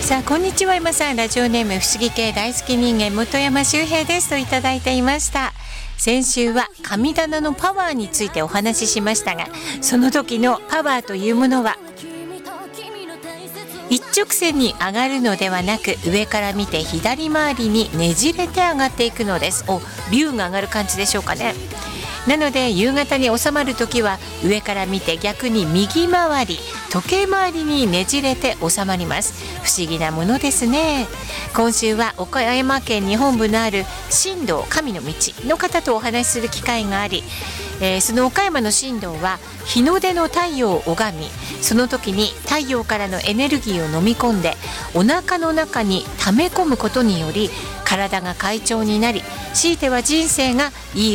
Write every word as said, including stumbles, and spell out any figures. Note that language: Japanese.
さあこんにちは、今さん。ラジオネーム不思議系大好き人間本山周平ですといただいていました。先週は神棚のパワーについてお話ししましたが、その時のパワーというものは一直線に上がるのではなく、上から見て左回りにねじれて上がっていくのです。お、竜が上がる感じでしょうかね。なので夕方に収まるときは上から見て逆に右回り、時計回りにねじれて収まります。不思議なものですね。今週は岡山県に本部のある神道神の道の方とお話しする機会があり、えー、その岡山の神道は日の出の太陽を拝み、その時に太陽からのエネルギーを飲み込んでお腹の中に溜め込むことにより体が快調になり、強いては人生がいい